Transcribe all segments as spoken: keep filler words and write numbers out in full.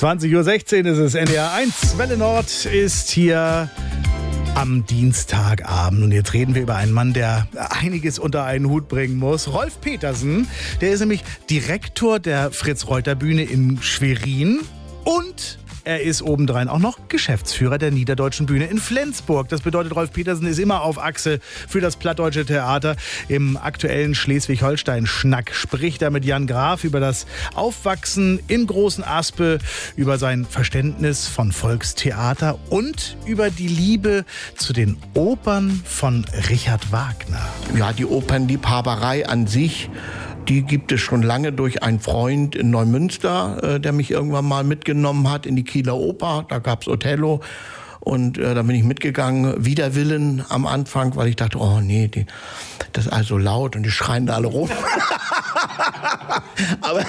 zwanzig Uhr sechzehn ist es, N D R eins. Welle Nord ist hier am Dienstagabend. Und jetzt reden wir über einen Mann, der einiges unter einen Hut bringen muss. Rolf Petersen, der ist nämlich Direktor der Fritz-Reuter-Bühne in Schwerin und er ist obendrein auch noch Geschäftsführer der Niederdeutschen Bühne in Flensburg. Das bedeutet, Rolf Petersen ist immer auf Achse für das Plattdeutsche Theater. Im aktuellen Schleswig-Holstein-Schnack spricht er mit Jan Graf über das Aufwachsen in Großen Aspe, über sein Verständnis von Volkstheater und über die Liebe zu den Opern von Richard Wagner. Ja, die Opernliebhaberei an sich, die gibt es schon lange durch einen Freund in Neumünster, äh, der mich irgendwann mal mitgenommen hat in die Kieler Oper. Da gab's Othello und äh, da bin ich mitgegangen, wider Willen am Anfang, weil ich dachte, oh nee, die, das ist also laut und die schreien da alle rum. Aber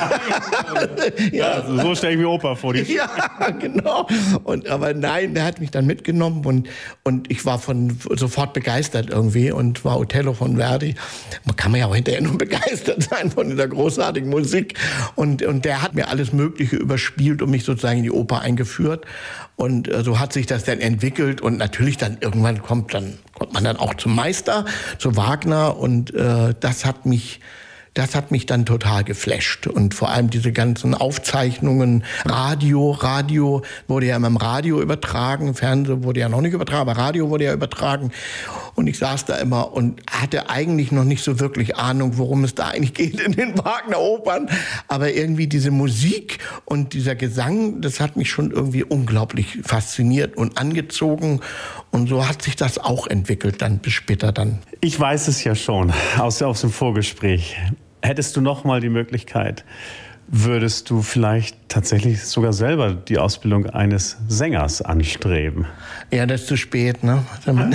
ja, also so stelle ich mir Oper vor. Die ja, genau. Und aber nein, der hat mich dann mitgenommen und und ich war von sofort begeistert irgendwie und war Othello von Verdi. Man kann man ja auch hinterher nur begeistert sein von dieser großartigen Musik. Und und der hat mir alles Mögliche überspielt und mich sozusagen in die Oper eingeführt. Und äh, so hat sich das dann entwickelt und natürlich dann irgendwann kommt dann kommt man dann auch zum Meister, zu Wagner und äh, das hat mich Das hat mich dann total geflasht. Und vor allem diese ganzen Aufzeichnungen, Radio, Radio wurde ja immer im Radio übertragen, Fernsehen wurde ja noch nicht übertragen, aber Radio wurde ja übertragen. Und ich saß da immer und hatte eigentlich noch nicht so wirklich Ahnung, worum es da eigentlich geht in den Wagner-Opern. Aber irgendwie diese Musik und dieser Gesang, das hat mich schon irgendwie unglaublich fasziniert und angezogen. Und so hat sich das auch entwickelt, dann bis später dann. Ich weiß es ja schon aus, aus dem Vorgespräch. Hättest du noch mal die Möglichkeit, würdest du vielleicht tatsächlich sogar selber die Ausbildung eines Sängers anstreben? Ja, das ist zu spät, ne?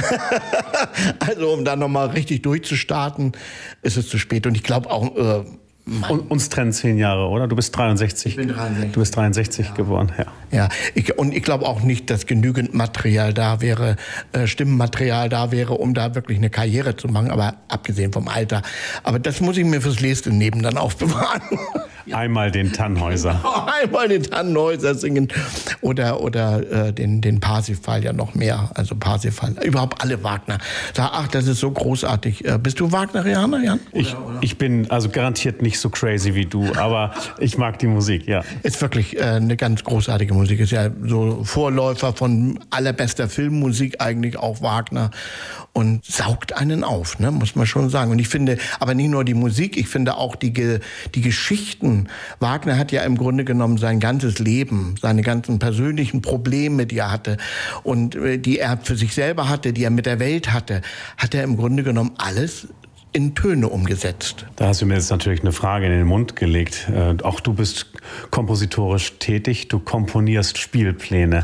Also um da noch mal richtig durchzustarten, ist es zu spät. Und ich glaube auch... Äh, Und, uns trennen zehn Jahre, oder? Du bist dreiundsechzig. Ich bin dreiundsechzig. Du bist dreiundsechzig ja. geboren, ja. Ja, ich, und ich glaube auch nicht, dass genügend Material da wäre, äh, Stimmenmaterial da wäre, um da wirklich eine Karriere zu machen, aber abgesehen vom Alter. Aber das muss ich mir fürs nächste Leben dann aufbewahren. Einmal den Tannhäuser. Einmal den Tannhäuser singen oder, oder äh, den, den Parsifal ja noch mehr. Also Parsifal, überhaupt alle Wagner. Sag, ach, das ist so großartig. Äh, bist du Wagnerianer, Jan? Oder, ich, oder? ich bin also garantiert nicht so crazy wie du, aber ich mag die Musik, ja. Ist wirklich äh, eine ganz großartige Musik. Ist ja so Vorläufer von allerbester Filmmusik eigentlich auch Wagner und saugt einen auf, ne, muss man schon sagen. Und ich finde, aber nicht nur die Musik, ich finde auch die, die Geschichten. Wagner hat ja im Grunde genommen sein ganzes Leben, seine ganzen persönlichen Probleme, die er hatte und die er für sich selber hatte, die er mit der Welt hatte, hat er im Grunde genommen alles in Töne umgesetzt. Da hast du mir jetzt natürlich eine Frage in den Mund gelegt. Äh, auch du bist kompositorisch tätig, du komponierst Spielpläne.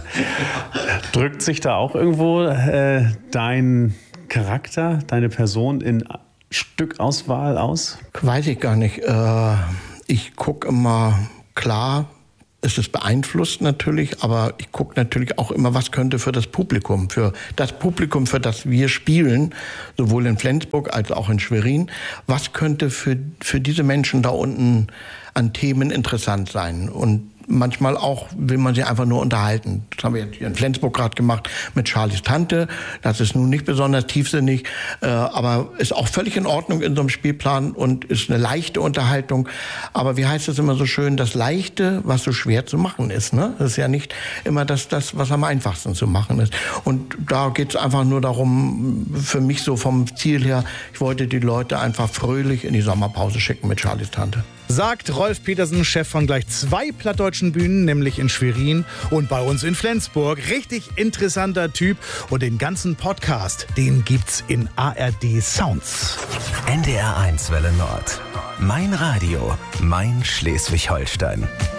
Drückt sich da auch irgendwo äh, dein Charakter, deine Person in Stückauswahl aus? Weiß ich gar nicht. Äh, ich gucke immer, klar, es ist beeinflusst natürlich, aber ich gucke natürlich auch immer, was könnte für das Publikum, für das Publikum, für das wir spielen, sowohl in Flensburg als auch in Schwerin, was könnte für, für diese Menschen da unten an Themen interessant sein. Und manchmal auch will man sie einfach nur unterhalten. Das haben wir jetzt hier in Flensburg gerade gemacht mit Charlies Tante. Das ist nun nicht besonders tiefsinnig, äh, aber ist auch völlig in Ordnung in so einem Spielplan und ist eine leichte Unterhaltung. Aber wie heißt es immer so schön, das Leichte, was so schwer zu machen ist. Ne? Das ist ja nicht immer das, das, was am einfachsten zu machen ist. Und da geht es einfach nur darum, für mich so vom Ziel her, ich wollte die Leute einfach fröhlich in die Sommerpause schicken mit Charlies Tante. Sagt Rolf Petersen, Chef von gleich zwei plattdeutschen Bühnen, nämlich in Schwerin und bei uns in Flensburg. Richtig interessanter Typ und den ganzen Podcast, den gibt's in A R D Sounds. N D R eins Welle Nord. Mein Radio, mein Schleswig-Holstein.